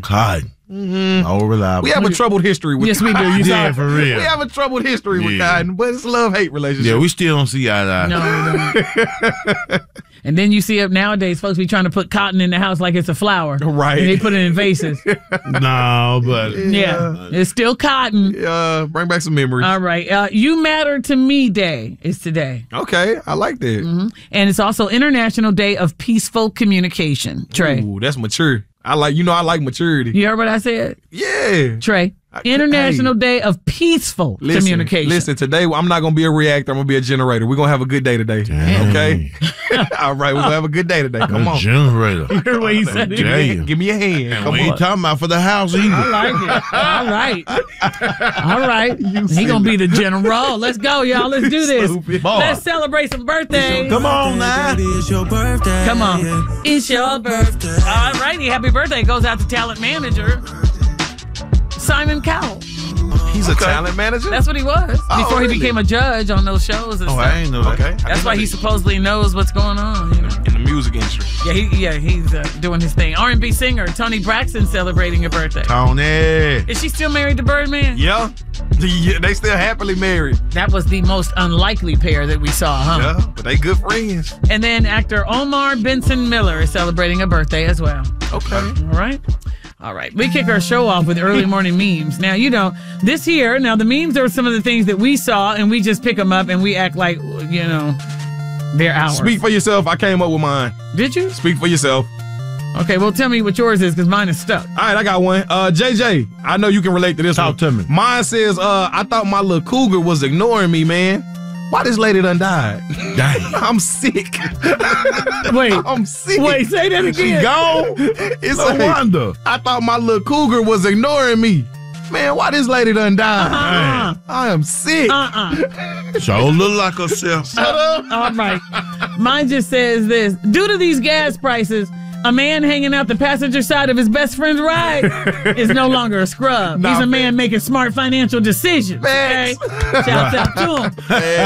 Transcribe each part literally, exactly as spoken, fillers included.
cotton. Mm-hmm. All reliable. We have a troubled history with Yes, we do. You yeah, saw for real. We have a troubled history yeah. with cotton, but it's a love-hate relationship. Yeah, we still don't see eye to eye. No, we don't. And then you see up nowadays, folks be trying to put cotton in the house like it's a flower. Right. And they put it in vases. No, but. Yeah. It's still cotton. Uh, bring back some memories. All right. Uh, you Matter to Me Day is today. Okay, I like that. Mm-hmm. And it's also International Day of Peaceful Communication. Trey. Ooh, that's mature. I like, you know, I like maturity. You heard what I said? Yeah. Trey. International hey. Day of Peaceful listen, Communication. Listen, today I'm not going to be a reactor. I'm going to be a generator. We're going to have a good day today. Dang. Okay? All right, we're going to have a good day today. Come a on. Generator. You heard what he said? Give me, a, give me a hand. And Come we on. ain't talking about for the house either. I like it. All right. All right. He going to be the general. Let's go, y'all. Let's do this. Let's celebrate some birthdays. Come on now. It's your birthday. Come on. It's your birthday. All righty. Happy birthday goes out to talent manager Simon Cowell. He's okay. a talent manager? That's what he was oh, before really? he became a judge on those shows and oh, stuff. I ain't know that. Okay. That's why he supposedly knows what's going on. You know? In the music industry. Yeah, he, yeah, he's uh, doing his thing. R and B singer Toni Braxton celebrating a birthday. Tony. Is she still married to Birdman? Yeah. yeah. They still happily married. That was the most unlikely pair that we saw, huh? Yeah, but they good friends. And then actor Omar Benson Miller is celebrating a birthday as well. Okay. All right. All right. We kick our show off with early morning memes. Now, you know, this here, now the memes are some of the things that we saw, and we just pick them up and we act like, you know, they're ours. Speak for yourself. I came up with mine. Did you? Speak for yourself. Okay, well, tell me what yours is, because mine is stuck. All right, I got one. Uh, J J, I know you can relate to this Talk one. to me. Mine says, uh, I thought my little cougar was ignoring me, man. Why this lady done died? Dang. I'm sick. Wait. I'm sick. Wait, say that again. She gone? It's no like, wonder. I thought my little cougar was ignoring me. Man, why this lady done died? Uh-uh. I am sick. Uh-uh. So look like herself. Shut up. All right. Mine just says this. Due to these gas prices, a man hanging out the passenger side of his best friend's ride is no longer a scrub. Nah, He's a man man. making smart financial decisions. Okay? Facts. Shouts out to him.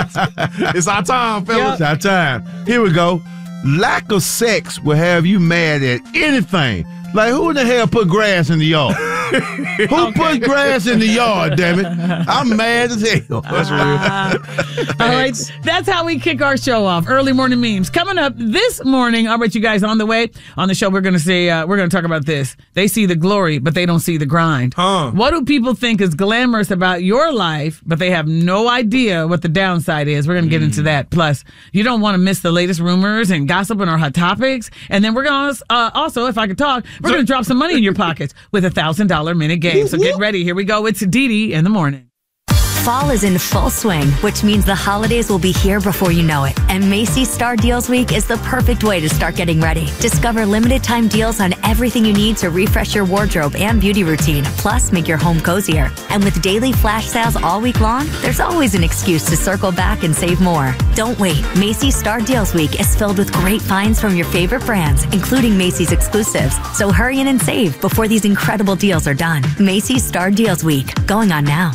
It's our time, fellas. It's our time. Here we go. Lack of sex will have you mad at anything. Like, who in the hell put grass in the yard? Who okay. put grass in the yard, damn it? I'm mad as hell. That's real. Uh, all right. That's how we kick our show off. Early morning memes. Coming up this morning, I'll bet you guys on the way. On the show, we're going to say, uh, we're going to talk about this. They see the glory, but they don't see the grind. Huh. What do people think is glamorous about your life, but they have no idea what the downside is? We're going to get mm. into that. Plus, you don't want to miss the latest rumors and gossip and our hot topics. And then we're going to uh, also, if I could talk, we're going to drop some money in your pockets with a one thousand dollars minute game. So get ready. Here we go. It's Didi in the morning. Fall is in full swing, which means the holidays will be here before you know it. And Macy's Star Deals Week is the perfect way to start getting ready. Discover limited time deals on everything you need to refresh your wardrobe and beauty routine, plus make your home cozier. And with daily flash sales all week long, there's always an excuse to circle back and save more. Don't wait. Macy's Star Deals Week is filled with great finds from your favorite brands, including Macy's exclusives. So hurry in and save before these incredible deals are done. Macy's Star Deals Week, going on now.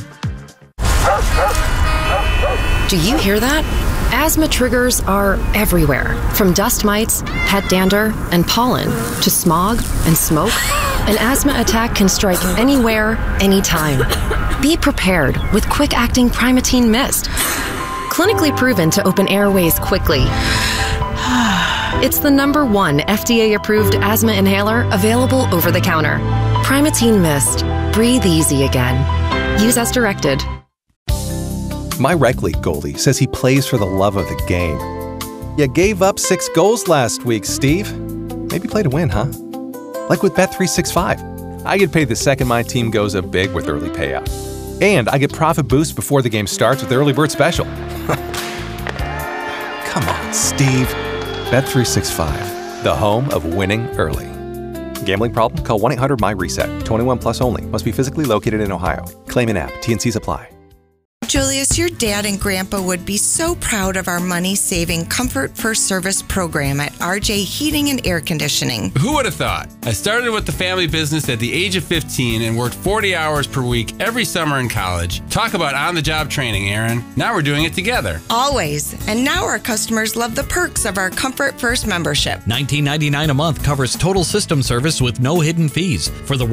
Do you hear that? Asthma triggers are everywhere, from dust mites, pet dander, and pollen, to smog and smoke. An asthma attack can strike anywhere, anytime. Be prepared with quick-acting Primatene Mist. Clinically proven to open airways quickly. It's the number one F D A-approved asthma inhaler available over the counter. Primatene Mist. Breathe easy again. Use as directed. My rec league goalie says he plays for the love of the game. You gave up six goals last week, Steve. Maybe play to win, huh? Like with Bet three sixty-five. I get paid the second my team goes up big with early payout. And I get profit boost before the game starts with Early Bird Special. Come on, Steve. Bet three sixty-five, the home of winning early. Gambling problem? Call one eight hundred M Y reset. twenty-one plus only. Must be physically located in Ohio. Claim in app. T and Cs apply. Julius, your dad and grandpa would be so proud of our money-saving Comfort First Service program at R J Heating and Air Conditioning. Who would have thought? I started with the family business at the age of fifteen and worked forty hours per week every summer in college. Talk about on-the-job training, Aaron. Now we're doing it together. Always. And now our customers love the perks of our Comfort First membership. nineteen ninety-nine a month covers total system service with no hidden fees. For the